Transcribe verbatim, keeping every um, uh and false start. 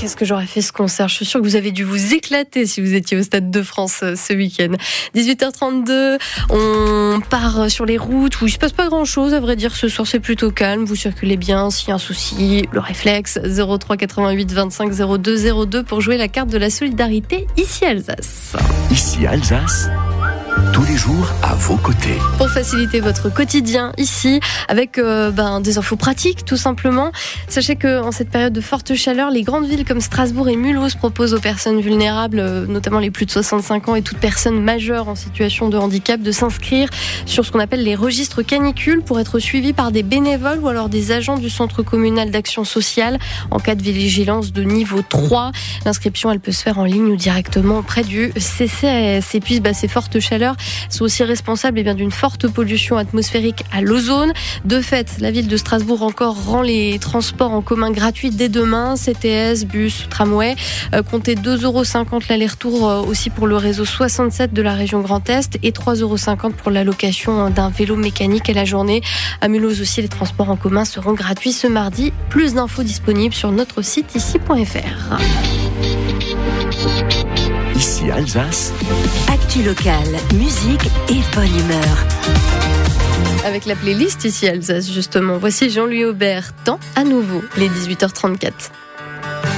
qu'est-ce que j'aurais fait ce concert. Je suis sûre que vous avez dû vous éclater si vous étiez au Stade de France ce week-end. dix-huit heures trente-deux, on part sur les routes où il ne se passe pas grand-chose. À vrai dire, ce soir, c'est plutôt calme. Vous circulez bien. S'il y a un souci, le réflexe, zéro trois quatre-vingt-huit vingt-cinq zéro deux zéro deux pour jouer la carte de la solidarité ici Alsace. Ici Alsace, tous les jours à vos côtés. Pour faciliter votre quotidien ici, avec euh, ben, des infos pratiques tout simplement. Sachez qu'en cette période de forte chaleur, les grandes villes comme Strasbourg et Mulhouse proposent aux personnes vulnérables, euh, notamment les plus de soixante-cinq ans et toute personne majeure en situation de handicap, de s'inscrire sur ce qu'on appelle les registres canicules pour être suivis par des bénévoles ou alors des agents du centre communal d'action sociale en cas de vigilance de niveau trois. L'inscription, elle peut se faire en ligne ou directement auprès du C C A S. Et puis, bah, ces fortes chaleurs sont aussi responsables eh bien, d'une forte pollution atmosphérique à l'ozone. De fait, la ville de Strasbourg encore rend les transports en commun gratuits dès demain. C T S, bus, tramway. Euh, comptez deux euros cinquante l'aller-retour euh, aussi pour le réseau soixante-sept de la région Grand Est et trois euros cinquante pour la location d'un vélo mécanique à la journée. À Mulhouse aussi, les transports en commun seront gratuits ce mardi. Plus d'infos disponibles sur notre site ici point f r. Ici Alsace. Actu locale, musique et bonne humeur. Avec la playlist ici Alsace justement. Voici Jean-Louis Aubert, temps à nouveau, les dix-huit heures trente-quatre.